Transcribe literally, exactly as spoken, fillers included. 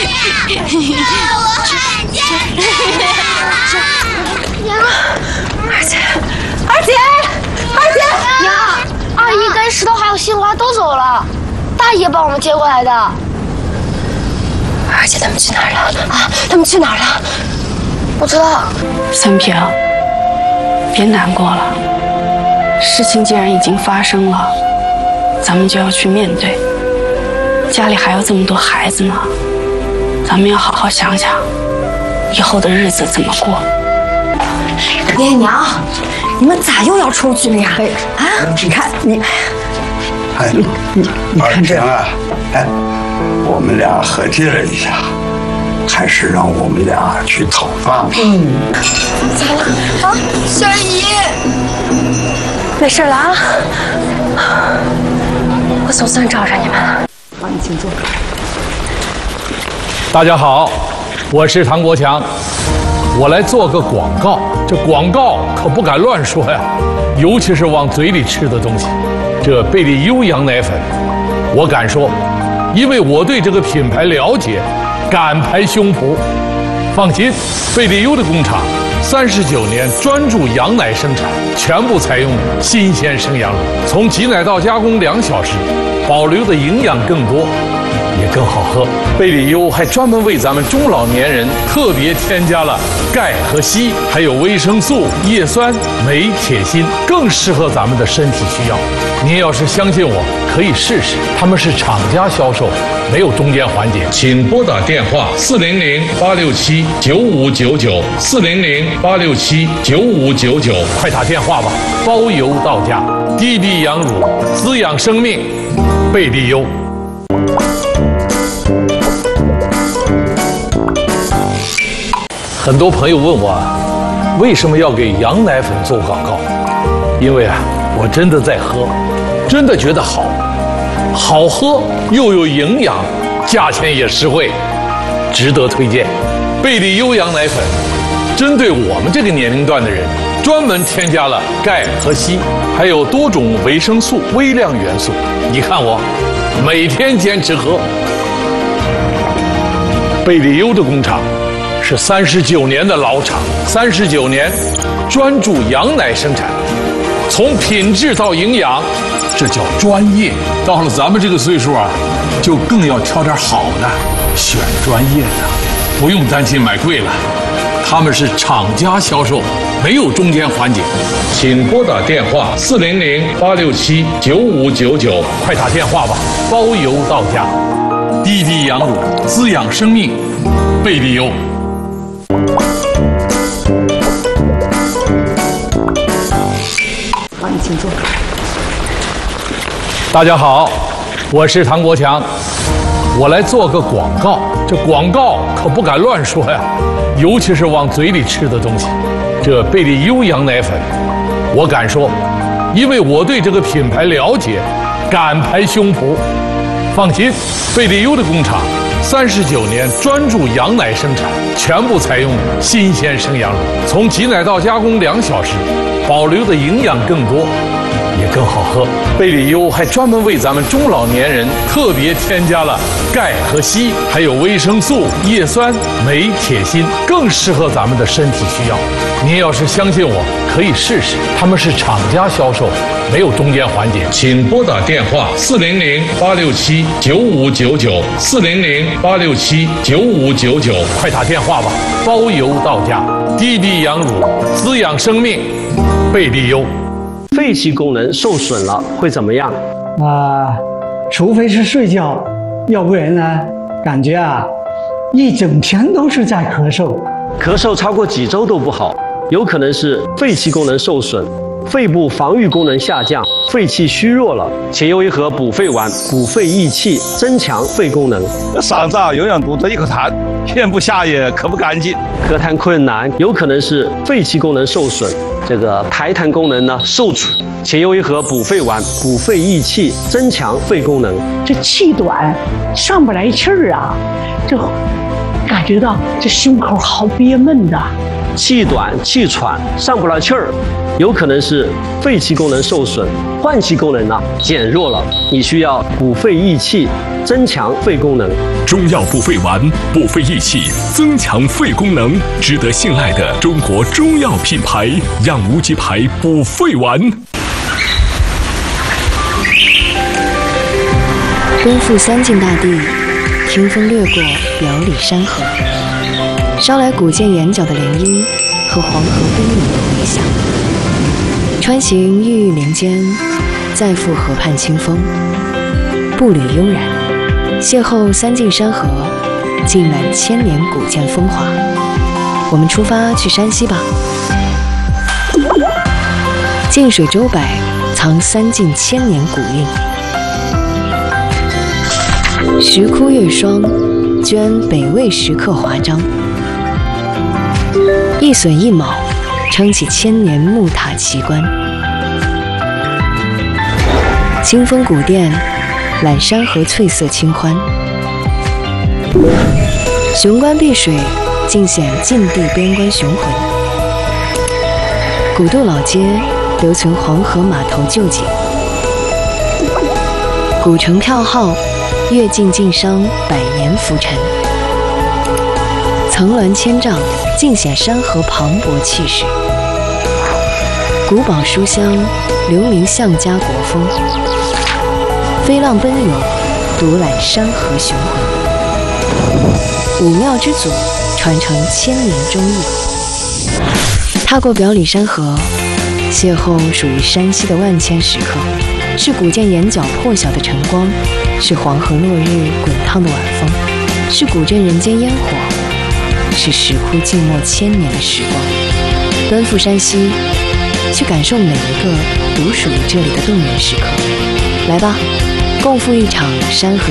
我看见娘，二姐，二姐，二姐， 娘，阿姨跟石头还有杏花都走了，大爷帮我们接过来的。 二姐他们去哪儿了？啊，他们去哪儿了？ 不知道。 三平，别难过了，事情既然已经发生了，咱们就要去面对。家里还有这么多孩子呢，咱们要好好想想，以后的日子怎么过。 爷爷娘，你们咋又要出去了呀？啊，你看你， 哎， 你你你看这啊，哎，我们俩合计了一下，还是让我们俩去讨饭吧。 嗯， 怎么了？啊，三姨， 没事了啊，我总算找着你们了。 好，你请坐。 大家好，我是唐国强，我来做个广告。这广告可不敢乱说呀，尤其是往嘴里吃的东西。这贝利优羊奶粉，我敢说，因为我对这个品牌了解，敢拍胸脯。放心，贝利优的工厂三十九年专注羊奶生产，全部采用新鲜生羊乳，从挤奶到加工两小时，保留的营养更多，也更好喝。贝利优还专门为咱们中老年人特别添加了钙和硒，还有维生素、叶酸、镁、铁、锌，更适合咱们的身体需要。您要是相信我，可以试试。他们是厂家销售，没有中间环节。请拨打电话四零零八六七九五九九四零零八六七九五九九，快打电话吧，包邮到家。低低羊乳，滋养生命，贝利优。很多朋友问我，为什么要给羊奶粉做广告？因为啊，我真的在喝，真的觉得好，好喝又有营养，价钱也实惠，值得推荐。贝利优羊奶粉，针对我们这个年龄段的人，专门添加了钙和硒，还有多种维生素、微量元素。你看我，每天坚持喝。贝利优的工厂是三十九年的老厂，三十九年专注羊奶生产，从品质到营养，这叫专业。到了咱们这个岁数啊，就更要挑点好的，选专业的，不用担心买贵了。他们是厂家销售，没有中间环节。请拨打电话四零零八六七九五九九，快打电话吧，包邮到家。低低羊乳，滋养生命，贝利优。 好，你请坐。 大家好，我是唐国强，我来做个广告。这广告可不敢乱说呀，尤其是往嘴里吃的东西。这贝利优羊奶粉，我敢说，因为我对这个品牌了解，敢拍胸脯。放心，贝利优的工厂三十九年专注羊奶生产，全部采用新鲜生羊乳，从挤奶到加工两小时，保留的营养更多，也更好喝。贝利优还专门为咱们中老年人特别添加了钙和硒，还有维生素、叶酸、镁、铁、锌，更适合咱们的身体需要。您要是相信我，可以试试。他们是厂家销售，没有中间环节。请拨打电话四零零八六七九五九九四零零八六七九五九九，快打电话吧，包邮到家。低低羊乳，滋养生命，贝利优。 肺气功能受损了会怎么样？ 啊，除非是睡觉，要不然呢，感觉啊，一整天都是在咳嗽， 咳嗽超过几周都不好，有可能是肺气功能受损，肺部防御功能下降，肺气虚弱了，且用一盒补肺丸，补肺益气，增强肺功能。 嗓子啊，永远堵着一口痰，咽部下也咳不干净， 咳痰困难，有可能是肺气功能受损，这个排痰功能呢受阻，且用一盒补肺丸，补肺益气，增强肺功能。 这气短，上不来气儿啊，这感觉到这胸口好憋闷的。 气短气喘上不来气儿， 有可能是肺气功能受损，换气功能呢减弱了，你需要补肺益气，增强肺功能。 中药补肺丸，补肺益气，增强肺功能，值得信赖的中国中药品牌养无极牌补肺丸。 奔赴三晋大地，听风掠过表里山河，捎来古建眼角的涟漪和黄河奔涌的回响。穿行郁郁林间，再赴河畔清风，步履悠然，邂逅三晋山河，浸满千年古建风华。我们出发去山西吧。近水周柏，藏三晋千年古韵。石窟月霜，捐北魏石刻华章。一笋一卯，撑起千年木塔奇观。清风古殿，揽山河翠色清欢。雄关碧水，尽显晋地边关雄浑。古渡老街，留存黄河码头旧景。古城票号，阅尽晋商百年浮沉。层峦千丈，尽显山河磅礴气势。古堡书香，流名项家国风。飞浪奔涌，独揽山河雄浑。武庙之祖，传承千年忠义。踏过表里山河，邂逅属于山西的万千时刻，是古建眼角破晓的晨光，是黄河落日滚烫的晚风，是古镇人间烟火，是石窟静默千年的时光。奔赴山西，去感受每一个独属于这里的动人时刻。来吧，共赴一场山河